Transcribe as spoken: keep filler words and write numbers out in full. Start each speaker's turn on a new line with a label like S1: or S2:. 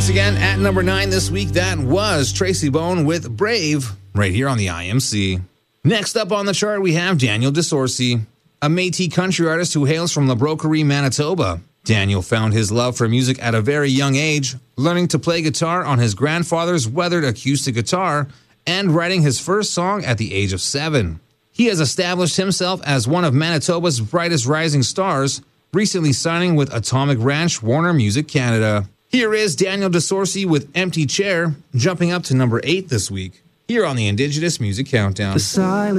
S1: Once again, at number nine this week, that was Tracy Bone with Brave, right here on the I M C. Next up on the chart, we have Daniel DeSorcy, a Métis country artist who hails from La Broquerie, Manitoba. Daniel found his love for music at a very young age, learning to play guitar on his grandfather's weathered acoustic guitar and writing his first song at the age of seven. He has established himself as one of Manitoba's brightest rising stars, recently signing with Atomic Ranch Warner Music Canada. Here is Daniel DeSorcy with Empty Chair, jumping up to number eight this week, here on the Indigenous Music Countdown.
S2: The silence